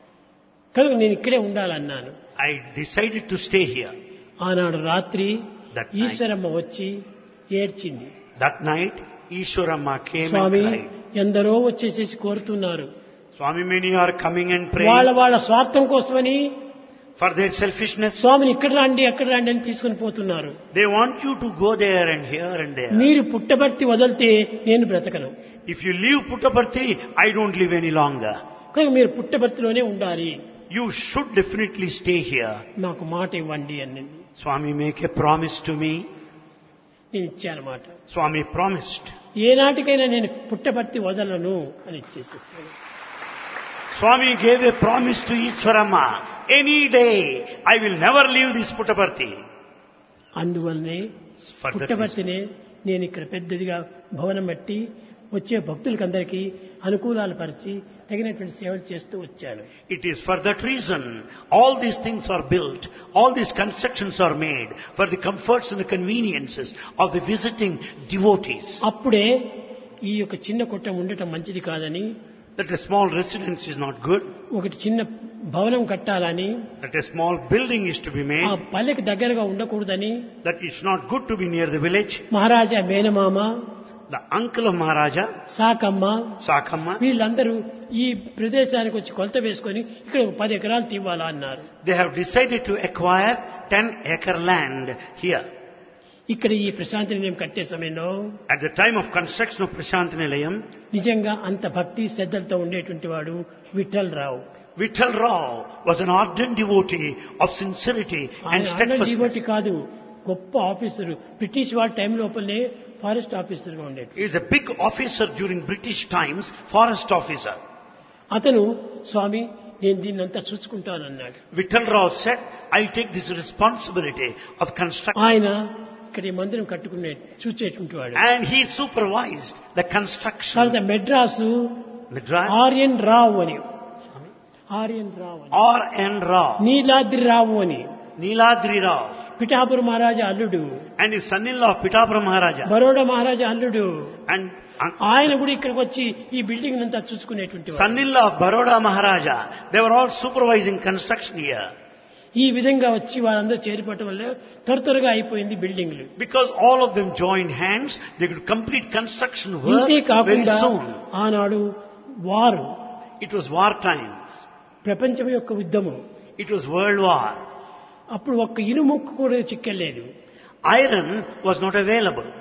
కనుక నేను ఇక్కడే ఉండాలన్నాను. I decided to stay here. ఆనాడు రాత్రి That night. Eshwaramma వచ్చి ఏడ్చింది. That night, Ishwaramma came Swamy and cried. ఎందరో వచ్చేసేసి కోరుతున్నారు. Swami, many are coming and వాళ్ళ praying వాళ్ళ స్వార్థం కోసమని for their selfishness. స్వామిని ఇక్కడ రండి అక్కడ రండి అని తీసుకుని పోతున్నారు. They want you to go there and here and there. మీరు పుట్టబర్తి వదిలితే నేను బ్రతకను, If you leave Puttaparthi, I don't live any longer. కనుక మీరు పుట్టబర్తిలోనే ఉండాలి, You should definitely stay here. నాకు మాట ఇవ్వండి అని Swami, make a promise to me. నేను ఇచ్చాను మాట. Swami promised. ఏనాటికైనా నేను పుట్టబర్తి వదలను అని ఇచ్చేసేసాను. Swami gave a promise to Ishwaramma. Any day, I will never leave this Puttaparthi. అందువల్లనే For that reason. పుట్టబర్తినే నేను ఇక్కడ పెద్దదిగా భవనం బట్టి వచ్చే భక్తులకందరికీ అనుకూలాలు పరిచి తగినటువంటి సేవలు చేస్తూ వచ్చాను. It is for that reason all these things are built, all these constructions are made for the comforts and the conveniences of the visiting devotees. అప్పుడే ఈ యొక్క చిన్న కొట్టం ఉండటం మంచిది కాదని, That a small residence is not good, ఒకటి చిన్న భవనం కట్టాలని, that a small building is to be ఆ made, పల్లెకి దగ్గరగా ఉండకూడదని that it's not good to be near the village. మహారాజా మేనమామ, The uncle of Maharaja, Sakamma Sakamma, వీళ్ళందరూ ఈ ప్రదేశానికి వచ్చి కొలత వేసుకొని ఇక్కడ ఒక పది ఎకరాలు తీవాలా అన్నారు. they have decided to acquire ten acre land here. ఇక్కడ ఈ ప్రశాంతి నిలయం కట్టే సమయంలో At the time of construction of Prashant Nilayam, నిజంగా అంత భక్తి శ్రద్ధలతో ఉండేటువంటి వాడు విఠల్ రావు. Vittal Rao was an ardent devotee of sincerity and ఆయన డివోటి steadfastness. కాదు, గొప్ప ఆఫీసరు. బ్రిటిష్ వాళ్ళ టైం లోపలనే ఫారెస్ట్ ఆఫీసర్గా ఉండేది. He is a big officer during British times, forest officer. అతను స్వామి నేను దీన్ని అంతా చూసుకుంటానన్నాడు. Vittal Rao said, I'll take this responsibility of construction. ఆయన ఇక్కడ ఈ మందిరం కట్టుకునే చూసేటువంటి వాడు. And he supervised the construction. తర్వాత మెడ్రాసు Madras, ఆర్యన్ రావు అని, ఆర్యన్ రావు అని, R N Rao, నీలాద్రి రావు అని, Niladri Rao, పిఠాపుర మహారాజా అల్లుడు, and his son-in-law Pitapura Maharaja. Baroda మహారాజా అల్లుడు. And uh, ఆయన కూడా ఇక్కడికి వచ్చి ఈ బిల్డింగ్ అంతా చూసుకునేటువంటి వాడు. son-in-law of Baroda Maharaja. They were all supervising construction here. ఈ విధంగా వచ్చి వాళ్ళందరూ చేరిపట్టడం వల్ల త్వర త్వరగా అయిపోయింది బిల్డింగ్లు. Because all of them joined hands, they could complete construction work ఇంతే very కాకుండా soon. ఆనాడు వారు It was war times. ప్రపంచం యొక్క యుద్ధము. It was world war. అప్పుడు ఒక్క ఇనుముక్కు కూడా చిక్కలేదు. Iron was not available.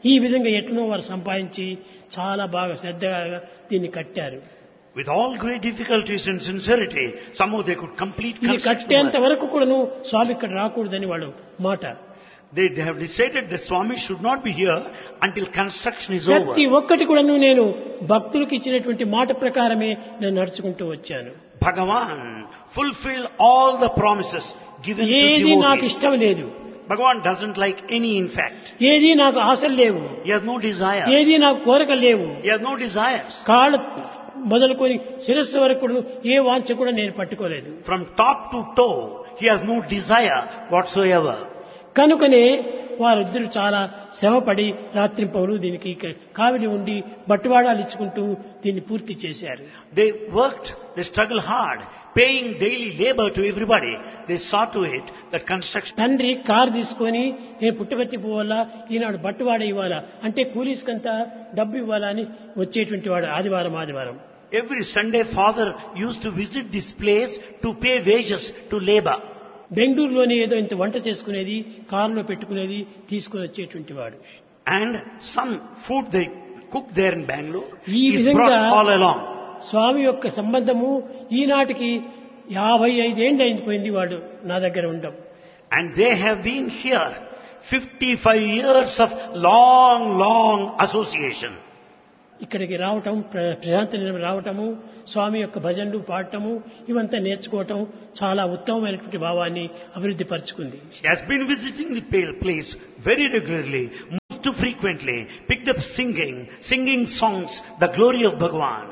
ఈ విధంగా ఎట్లనో వారు సంపాదించి చాలా బాగా శ్రద్ధగా దీన్ని కట్టారు. With all great difficulties and sincerity, somehow they could complete ఇది construction కట్టేంత work. వరకు కూడాను స్వామి ఇక్కడ రాకూడదని వాళ్ళు మాట. They have decided the Swami should not be here until construction is ప్రతి over. ఒక్కటి కూడాను నేను భక్తులకు ఇచ్చినటువంటి మాట ప్రకారమే నేను నడుచుకుంటూ వచ్చాను. Bhagavan fulfilled all the promises given to ఏది నాకు devotees. ఇష్టం లేదు, Bhagavan doesn't like any in fact. ఏది నాకు ఆశలు లేవు, He has no desire. ఏది నాకు కోరికలు లేవు. He has no desires. కాళ్ళ మొదలుకొని శిరస్సు వరకు కూడా ఏ వాంఛ కూడా నేను పట్టుకోలేదు. From top to toe, he has no desire whatsoever. కనుకనే వారిద్దరు చాలా శ్రమపడి రాత్రింపవలు దీనికి కావిలి ఉండి బట్టువాడాలు ఇచ్చుకుంటూ దీన్ని పూర్తి చేశారు. They worked, they struggled hard, paying daily labor to everybody. They saw to it that construction. తండ్రి కారు తీసుకొని నేను పుట్టపర్తి పోవాలా, ఈనాడు బట్టువాడ ఇవ్వాలా అంటే కూలీస్కంతా డబ్బు ఇవ్వాలా అని వచ్చేటువంటి వాడు ఆదివారం ఆదివారం. Every Sunday, father used to visit this place to pay wages to labor. బెంగళూరులోనే ఏదో ఇంత వంట చేసుకునేది, కారులో పెట్టుకునేది, తీసుకుని వచ్చేటువంటి వాడు. And some food they cooked there in Bangalore ఈ is విధంగా brought all along. స్వామి యొక్క సంబంధము ఈనాటికి యాభై ఐదేళ్ళు అయిపోయింది వాడు నా దగ్గర ఉండడం. And they have been here fifty-five years of long, long association. ఇక్కడికి రావటం, ప్ర- ప్రశాంత నిలయం రావటము, స్వామి యొక్క భజనలు పాడటము ఇవంతా నేర్చుకోవటం చాలా ఉత్తమమైనటువంటి భావాన్ని అభివృద్ధి పరుచుకుంది. She has been visiting the pale place very regularly, most frequently, picked up singing, singing songs, the glory of Bhagavan.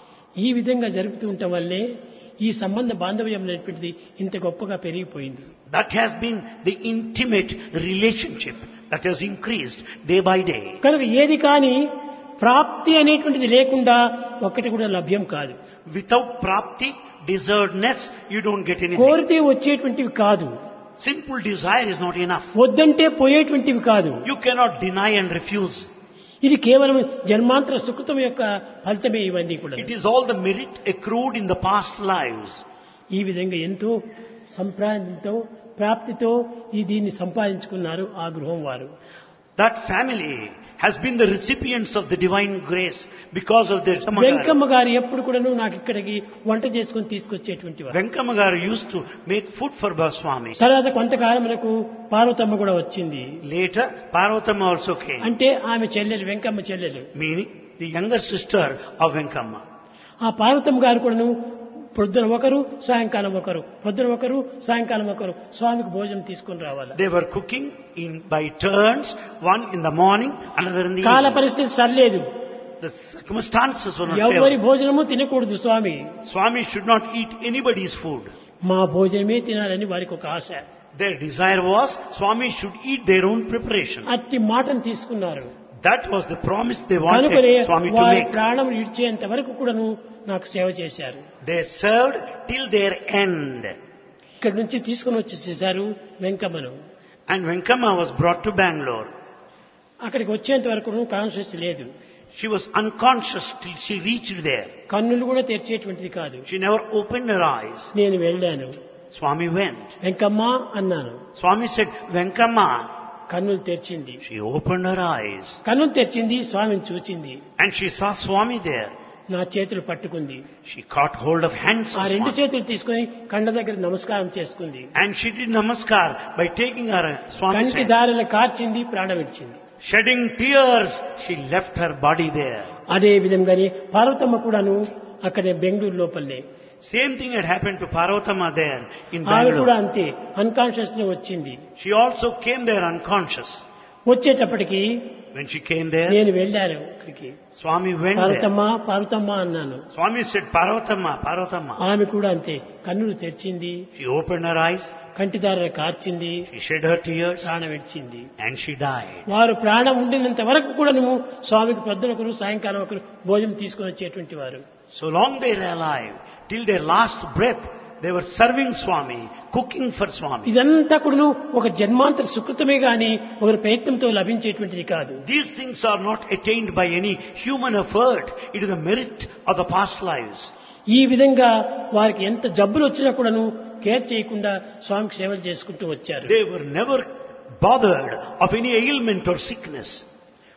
ఈ విధంగా జరుగుతూ ఉండటం వల్లే ఈ సంబంధ బాంధవ్యం అనేటువంటిది ఇంత గొప్పగా పెరిగిపోయింది. That has been the intimate relationship that has increased day by day. కనుక ఏది కానీ ప్రాప్తి అనేటువంటిది లేకుండా ఒక్కటి కూడా లభ్యం కాదు. Without prapti, deservedness, you don't get anything. కోరితే వచ్చేటువంటివి కాదు, Simple desire is not enough. వద్దంటే పోయేటువంటివి కాదు. You cannot deny and refuse. ఇది కేవలం జన్మాంతర సుకృతం యొక్క ఫలితమే ఇవన్నీ కూడా. It is all the merit accrued in the past lives. ఈ విధంగా ఎంతో సంప్రాంతంతో ప్రాప్తితో ఈ దీన్ని సంపాదించుకున్నారు ఆ గృహం వారు. That family has been the recipients of the divine grace because of their Venkama Venkamma గారు ఎప్పుడు కూడాను నాకు ఇక్కడికి వంట చేసుకుని తీసుకొచ్చేటువంటి వారు. Garu used to make food for Swami. తర్వాత కొంతకాలములకు పార్వతమ్మ కూడా వచ్చింది. Later, Parvatama also came, అంటే ఆమె చెల్లెలు, వెంకమ్మ చెల్లెలు. meaning the younger sister of Venkama. ఆ పార్వతమ్మ గారు కూడాను పొద్దున ఒకరు, సాయంకాలం ఒకరు, పొద్దున ఒకరు, సాయంకాలం ఒకరు స్వామికి భోజనం తీసుకుని రావాలి. They were cooking in by turns, one in the morning, another in the కాల evening. పరిస్థితి సరిలేదు, The circumstances were not ఎవరి favorable. భోజనము తినకూడదు స్వామి. Swami should not eat anybody's food. మా భోజనమే తినాలని వారికి ఒక ఆశ. Their desire was Swami should eat their own preparation. అట్టి మాటను తీసుకున్నారు. That was the promise they కనుకనే wanted Swami to వారి make. ప్రాణం ఇడ్చేంత వరకు కూడాను నాకు సేవ చేశారు. They served till their end. ఇక్కడి నుంచి తీసుకుని వచ్చేసేసారు వెంకమ్మను. And Venkama was brought to Bangalore. అక్కడికి వచ్చేంత వరకు కాన్షియస్ లేదు. She was unconscious till she reached there. కన్నులు కూడా తెరిచేటువంటిది కాదు. She never opened her eyes. నేను వెళ్ళాను. Swami went. వెంకమ్మ అన్నాను. Swami said, Venkama. కన్నులు తెరిచింది. She opened her eyes. కన్నులు తెరిచింది, స్వామిని చూచింది. And she saw Swami there. నా చేతులు పట్టుకుంది. She caught hold of hands ఆ of రెండు Swami. చేతులు తీసుకుని కండ దగ్గర నమస్కారం చేసుకుంది. And she did namaskar by taking her Swami's కంటి hand. దారిలో కార్చింది, ప్రాణం విడిచింది. Shedding tears, she left her body there. అదే విధంగానే పార్వతమ్మ కూడాను అక్కడే బెంగళూరు లోపలనే Same thing had happened to Parvatama there in ఆమె కూడా Bangalore. అంతే అన్కాన్షియస్ లో వచ్చింది. She also came there unconscious. వచ్చేటప్పటికి When she came there, నేను వెళ్ళాను అక్కడికి. Swami went there. Parvathamma Parvathamma అన్నాను. Swami said, Parvatama, Parvatama. ఆమె కూడా అంతే కన్నులు తెరిచింది, She opened her eyes, కంటిదార కార్చింది, she shed her tears, ప్రాణం విడిచింది. and she died. వారు ప్రాణం ఉండినంత వరకు కూడా నువ్వు స్వామికి పొద్దున ఒకరు, సాయంకాలం ఒకరు భోజనం తీసుకొని వచ్చేటువంటి వారు. So long they were alive, till their last breath, they were serving Swami, cooking for Swami. ఇదంతా కూడా ఒక జన్మాంతర సుకృతమే గాని ఒకరి ప్రయత్నంతో లభించేటువంటిది కాదు. These things are not attained by any human effort. It is the merit of the past lives. ఈ విధంగా వారికి ఎంత జబ్బులు వచ్చినా కూడాను కేర్ చేయకుండా స్వామికి సేవలు చేసుకుంటూ వచ్చారు. They were never bothered of any ailment or sickness.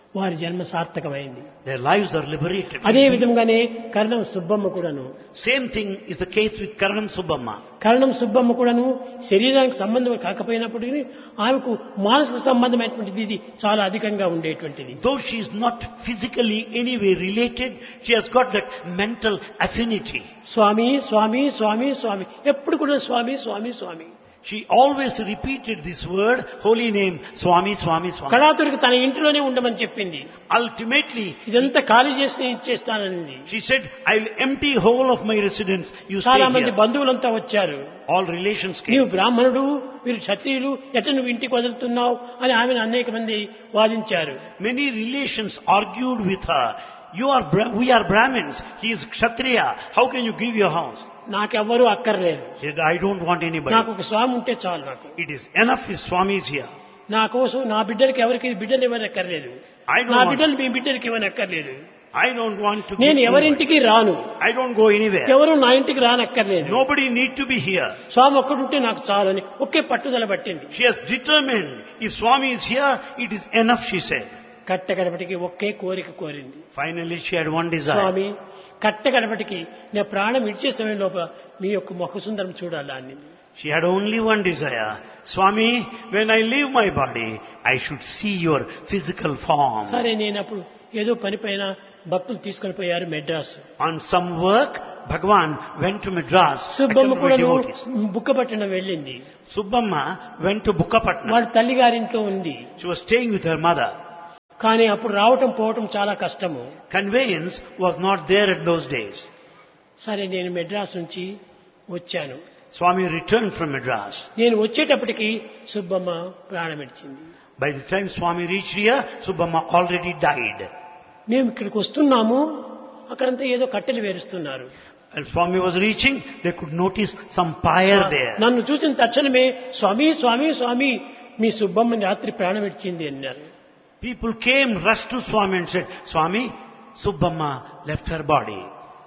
వారి జన్మ సార్థకమైంది. Their lives are liberated. అదే విధంగానే కరణం సుబ్బమ్మ కూడాను. Same thing is the case with Karanam Subbamma. కరణం సుబ్బమ్మ కూడాను శరీరానికి సంబంధం కాకపోయినప్పటికీ ఆమెకు మానసిక సంబంధమైనటువంటిది ఇది చాలా అధికంగా ఉండేటువంటిది. Though she is not physically anyway related, she has got that mental affinity. స్వామి స్వామి స్వామి స్వామి ఎప్పుడు కూడా స్వామి స్వామి స్వామి. She always repeated this word, holy name, Swami, Swami, Swami. కళాతుడికి తన ఇంట్లోనే ఉండమని చెప్పింది. Ultimately, ఇదంతా ఖాళీ చేసి ఇచ్చేస్తానని. she said, I'll empty whole of my residence. You stay చాలా మంది here. బంధువులంతా వచ్చారు. All relations నీవు came. బ్రాహ్మణుడు, వీరు క్షత్రియులు, ఎట్ట నువ్వు ఇంటికి వదులుతున్నావు అని ఆమెను అనేక మంది వాదించారు. Many relations argued with her. You are, Bra- we are Brahmins. He is Kshatriya. How can you give your house? నాకెవ్వరూ అక్కర్లేదు. She said, I don't want anybody. నాకు ఒక స్వామి ఉంటే చాలు. నాకు It is enough if Swami is here. నా కోసం నా బిడ్డలకి ఎవరికి బిడ్డలు ఇవ్వనక్కర్లేదు. I don't నా want- బిడ్డలు మీ బిడ్డలకి ఇవ్వనక్కర్లేదు. I don't want to నేను give ఎవరింటికి రాను. anybody. I don't go anywhere. ఎవరు నా ఇంటికి రానక్కర్లేదు. Nobody need to be here. స్వామి ఒక్కడుంటే నాకు చాలు అని ఒకే పట్టుదల పట్టింది. She has determined, if Swami is here, it is enough, she said. కట్టగడపటికి ఒకే కోరిక కోరింది. Finally, she had one desire. స్వామి కట్టగడపటికి నేను ప్రాణం ఇచ్చే సమయం లోపల మీ యొక్క ముఖ సుందరం చూడాలా అని. She had only one desire. Swami, when I leave my body, I should see your physical form. సరే నేను అప్పుడు ఏదో పని పైన భక్తులు తీసుకొని పోయారు Madras. On some work, Bhagwan went to Madras. Subbamma attended కూడా with devotees. బుక్కపట్నం వెళ్ళింది. Subbamma went to Bukkapatnam. వాళ్ళ తల్లి గారింట్లో ఉంది. She was staying with her mother. కానీ అప్పుడు రావటం పోవటం చాలా కష్టము. Conveyance was not there at those days. సరే నేను మెడ్రాస్ నుంచి వచ్చాను. Swami returned from Madras. నేను వచ్చేటప్పటికి Subbamma ప్రాణమిడిచింది. By the time Swami reached here, Subbamma already died. మేము ఇక్కడికి వస్తున్నాము, అక్కడంతా ఏదో కట్టెలు వేరుస్తున్నారు. And Swami was reaching, they could notice some pyre there. నన్ను చూసిన తక్షణమే స్వామి స్వామి స్వామి మీ సుబ్బమ్మ రాత్రి ప్రాణమిడిచింది అన్నారు. People came, rushed to Swami and said, Swami, Subbamma left her body.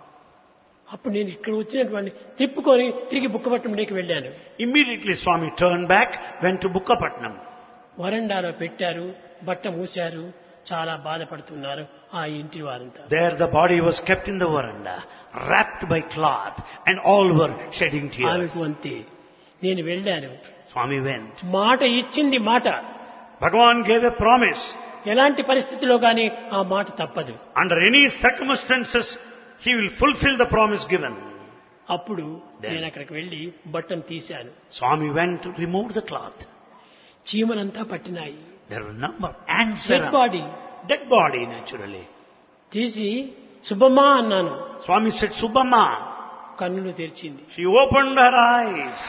అప్పుడు నేను ఇక్కడ వచ్చినటువంటి తిప్పుకొని తిరిగి బుక్కపట్నంలోకి వెళ్ళాను. Immediately Swami turned back, went to Bukkapatnam. వరండాలో పెట్టారు, బట్ట మూశారు, చాలా బాధపడుతున్నారు ఆ ఇంటి వారంతా. There the body was kept in the veranda, wrapped by cloth, and all were shedding tears. ఆమెకు అంతే. నేను వెళ్ళాను. Swami went. మాట ఇచ్చింది మాట. Bhagavan gave a promise. ఎలాంటి పరిస్థితిలో గాని ఆ మాట తప్పదు. Under any circumstances, he will fulfill the promise given. అప్పుడు నేను అక్కడికి వెళ్లి బట్టను తీశాను. Swami went to remove the cloth. చీమలంతా పట్టినాయి. There were a number of ants dead around. Body Dead body, naturally. తీసి సుబ్బమ్మ అన్నాను. Swami said, Subbamma. కన్నులు తెరిచింది. She opened her eyes.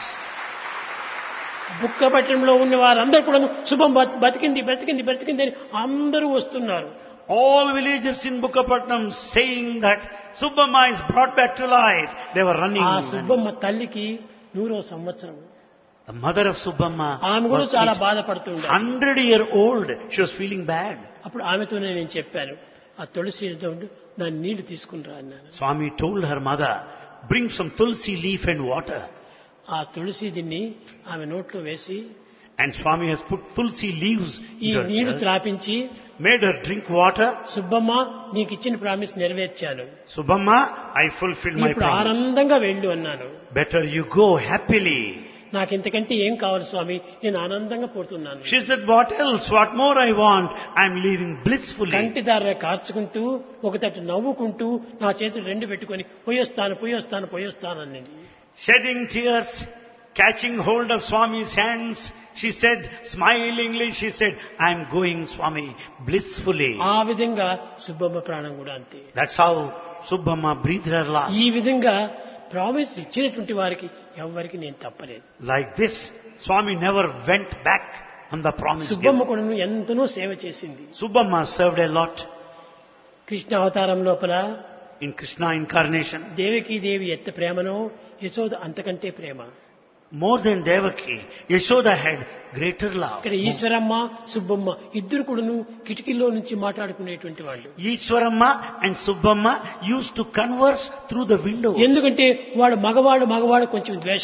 బుక్కపట్నంలో ఉన్న వారందరూ కూడా శుభం బతికింది బతికింది బతికింది అని అందరూ వస్తున్నారు. All villagers in Bukkapatnam saying that Subbamma is brought back to life. They were running. ఆ సుబ్బమ్మ తల్లికి నూరో సంవత్సరం. The mother of Subbamma ఆమె కూడా was చాలా one బాధపడుతుండే. hundred year old. She was feeling bad. అప్పుడు ఆమెతోనే నేను చెప్పాను, ఆ తులసి దాని నీళ్లు తీసుకుని రా అన్నాను. Swami told her mother, bring some tulsi leaf and water. ఆ తులసి దీన్ని ఆమె నోట్లో వేసి, And Swami has put tulsi leaves ఈ in her నీళ్లు ear, త్రాపించి, made her drink water. Subbamma నీకు ఇచ్చిన promise నెరవేర్చాను, Subbamma, I fulfilled my ఇప్పుడు promise. ఆనందంగా వెళ్ళు అన్నాను. Better you go happily. నాకు ఇంతకంటే ఏం కావాలి స్వామి, నేను ఆనందంగా పోతున్నాను. She said, what else? What more I want? I'm leaving blissfully. కంటిదార కార్చుకుంటూ ఒకతట్టు నవ్వుకుంటూ నా చేతులు రెండు పెట్టుకొని పోయొస్తాను పోయొస్తాను పోయొస్తాను అన్నది. Shedding tears, catching hold of Swami's hands, she said, smilingly, she said, I'm going, Swami, blissfully. ఆ విధంగా సుబ్బమ్మ ప్రాణం కూడా అంతే. That's how Subbamma breathed her last. ఈ విధంగా ప్రామిస్ ఇచ్చినటువంటి వారికి ఎవరికి నేను తప్పలేదు. Like this, Swami never went back on the promise Subbamma given. కూడా ఎంతనో సేవ చేసింది. Subbamma served a lot Krishna అవతారం లోపల in Krishna incarnation. దేవకీ దేవి ఎంత ప్రేమనో యశోద అంతకంటే ప్రేమ. More than Devaki, Yashoda had greater love. ఇక్కడ ఈశ్వరమ్మ సుబ్బమ్మ ఇద్దరు కూడాను కిటికీలో నుంచి మాట్లాడుకునేటువంటి వాళ్ళు. Ishwaramma and Subbamma used to converse through the window. ఎందుకంటే వాడు మగవాడు మగవాడు కొంచెం ద్వేషం.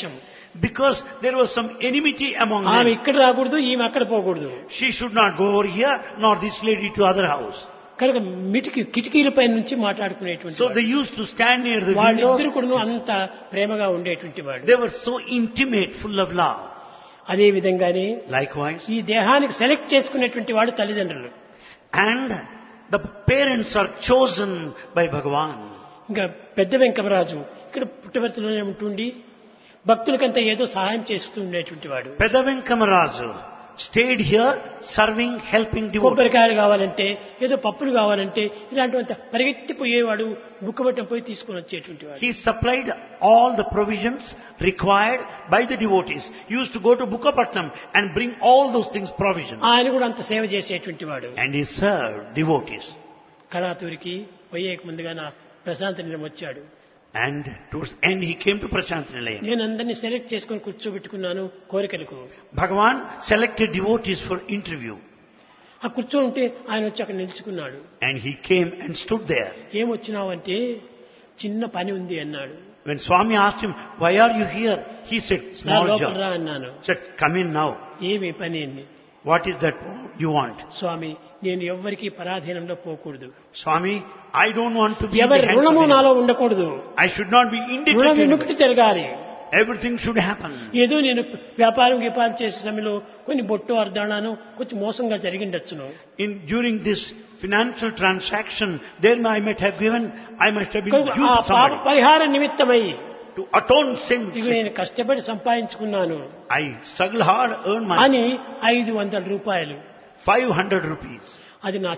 Because there was some enmity among ఆమె them. ఇక్కడ రాకూడదు, ఈమె అక్కడ పోకూడదు. She should not go over here, nor this lady to other house. కనుక మిటికి కిటికీలపై నుంచి మాట్లాడుకునేటువంటి So they used to stand near the వాళ్ళిద్దరు windows. కూడా అంత ప్రేమగా ఉండేటువంటి వాడు. They were so intimate, full of love. అదే విధంగానే Likewise, ఈ దేహానికి సెలెక్ట్ చేసుకునేటువంటి వాడు తల్లిదండ్రులు. and the parents are chosen by Bhagavan. ఇంకా పెద్ద వెంకమరాజు ఇక్కడ పుట్టవర్తిలోనే ఉంటుండి భక్తులకంతా ఏదో సహాయం చేస్తూ ఉండేటువంటి వాడు. Peda Venkamarazu stayed here serving, helping devotees. కొబ్బరికాయలు కావాలంటే ఏదో పప్పులు కావాలంటే ఇలాంటివంత పరిగెత్తిపోయేవాడు, బుక్కబట్టం పోయి తీసుకొని వచ్చేటువంటి వాడు. He supplied all the provisions required by the devotees. He used to go to Bukkapatnam and bring all those things, provisions. ఆయన కూడా అంత సేవ చేసేటువంటి వాడు. And he served devotees. కళాతూరికి పోయేక ముందుగా నా ప్రశాంత నిలయం వచ్చాడు. And towards end he came to Prashant Nilayam. నేను అందరినీ సెలెక్ట్ చేసుకొని కూర్చోబెట్టుకున్నాను కోరికలకు. Bhagavan selected devotees for interview. ఆ కూర్చో ఉంటే ఆయన వచ్చి అక్కడ నిలుచుకున్నాడు. And he came and stood there. ఏమొచ్చినావంటే చిన్న పని ఉంది అన్నాడు. When Swami asked him, why are you here? He said, నా small లోపల రా job. అన్నాను. He said, come in now. ఏమి పని అని. What is that you want? స్వామి, నేను ఎవ్వరికీ పరాధీనంలో పోకూడదు. Swami, I don't want to be in the ఎవరి hands of రుణము anyone. నాలో ఉండకూడదు. I should not be రుణ indebted to విముక్తి anyone. జరగాలి. Everything should happen. ఏదో నేను వ్యాపారం వ్యాపారం చేసే సమయంలో కొన్ని బొట్టు అర్ధానాను కొంచెం మోసంగా జరిగిండొచ్చును. In during this financial transaction, there I might have given, I must have been కనుక due ఆ to పాప somebody పరిహార నిమిత్తమై to atone sins. ఇవి నేను కష్టపడి సంపాదించుకున్నాను I struggle hard, earn money. అని ఐదు వందల రూపాయలు five hundred rupees. అది నా